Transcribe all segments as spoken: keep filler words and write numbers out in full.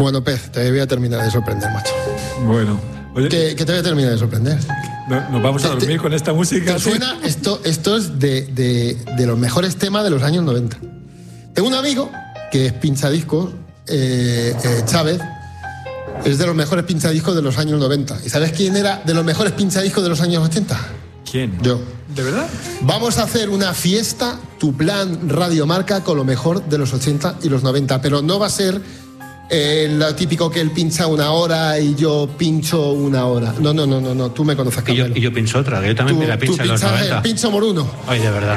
Bueno, Pez, te voy a terminar de sorprender, macho. Bueno. Oye, ¿Qué, ¿Qué te voy a terminar de sorprender? No, ¿Nos vamos a dormir te, con esta música? ¿Te suena? Esto, esto es de, de, de los mejores temas de los años noventa. Tengo un amigo que es pinchadiscos, eh, eh, Chávez, es de los mejores pinchadiscos de los años noventa. ¿Y sabes quién era de los mejores pinchadiscos de los años ochenta? ¿Quién? Yo. ¿De verdad? Vamos a hacer una fiesta, tu plan Radio Marca, con lo mejor de los ochenta y los noventa, pero no va a ser eh, lo típico que él pincha una hora y yo pincho una hora. No, no, no, no, no. Tú me conoces, y yo, y yo pincho otra, que yo también tú, me la pincho tú en los noventa. El pincho moruno. Ay, de verdad.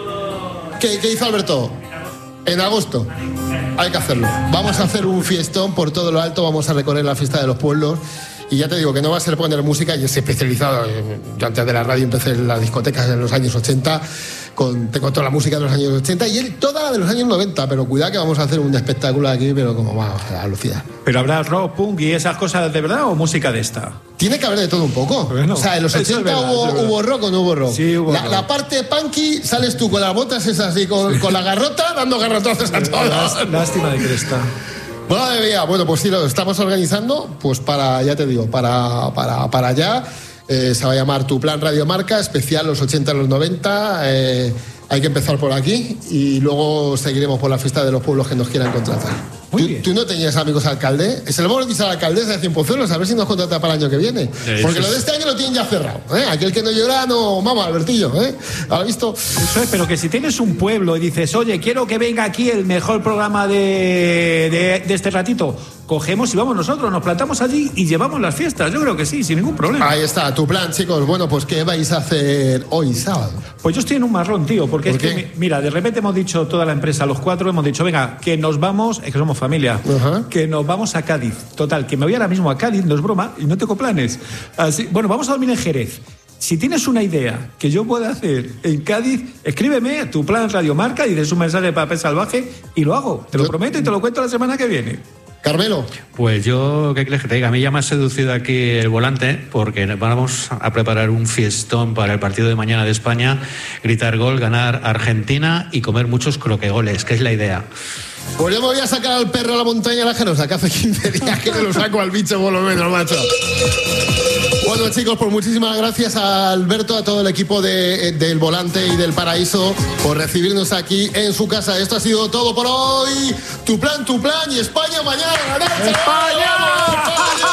¿Qué, ¿Qué hizo Alberto? En agosto. Hay que hacerlo. Vamos a hacer un fiestón por todo lo alto, vamos a recorrer la fiesta de los pueblos. Y ya te digo que no va a ser poner música, yo soy especializado. Yo antes de la radio empecé en las discotecas en los años ochenta, con, tengo toda la música de los años ochenta y él toda la de los años noventa, pero cuidado que vamos a hacer un espectáculo aquí, pero como vamos a lucida. ¿Pero habrá rock, punk y esas cosas de verdad o música de esta? Tiene que haber de todo un poco. Bueno, o sea, en los ochenta es verdad, hubo, hubo rock o no hubo rock. Sí, hubo la, rock. La parte punky, sales tú con las botas esas así, con, con la garrota, dando garrotazos a todos. Lástima de cresta. Madre mía, bueno, pues sí, lo estamos organizando, pues para, ya te digo, para, para, para allá. Eh, se va a llamar Tu Plan Radio Marca, especial los ochenta y los noventa. Eh, hay que empezar por aquí y luego seguiremos por la fiesta de los pueblos que nos quieran contratar. Muy ¿Tú, bien. ¿Tú no tenías amigos alcalde? Se lo hemos dicho a la alcaldesa de Cienpozuelos, a ver si nos contrata para el año que viene. Porque lo de este año lo tienen ya cerrado. ¿eh? Aquel que no llora, no mama, Albertillo. ¿eh? ¿Has visto? Eso es, pero que si tienes un pueblo y dices, oye, quiero que venga aquí el mejor programa de, de, de este ratito, cogemos y vamos nosotros, nos plantamos allí y llevamos las fiestas. Yo creo que sí, sin ningún problema. Ahí está, tu plan, chicos. Bueno, pues ¿qué vais a hacer hoy sábado? Pues yo estoy en un marrón, tío, porque ¿Por es qué? que, mira, de repente hemos dicho toda la empresa, los cuatro, hemos dicho, venga, que nos vamos, es que somos familia, Ajá. que nos vamos a Cádiz. Total, que me voy ahora mismo a Cádiz, no es broma, y no tengo planes. Así, bueno, vamos a dormir en Jerez. Si tienes una idea que yo pueda hacer en Cádiz, escríbeme tu plan Radio Marca y des un mensaje para Pez Salvaje y lo hago. Te lo yo... prometo y te lo cuento la semana que viene. Carmelo. Pues yo, ¿qué quieres que te diga? A mí ya me ha seducido aquí el volante porque vamos a preparar un fiestón para el partido de mañana de España, gritar gol, ganar Argentina y comer muchos croquegoles, que es la idea. Pues yo me voy a sacar al perro a la montaña de la Genosa, que hace quince días que me lo saco al bicho por lo menos, macho. Bueno, chicos, pues muchísimas gracias a Alberto, a todo el equipo de, del Volante y del Paraíso por recibirnos aquí en su casa. Esto ha sido todo por hoy. Tu plan, tu plan y España mañana. ¡España!